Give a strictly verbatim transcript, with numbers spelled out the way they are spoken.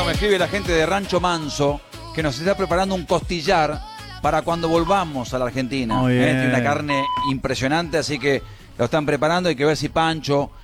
me escribe la gente de Rancho Manso que nos está preparando un costillar para cuando volvamos a la Argentina. Muy ¿eh? bien. Tiene una carne impresionante, así que lo están preparando. Hay que ver si Pancho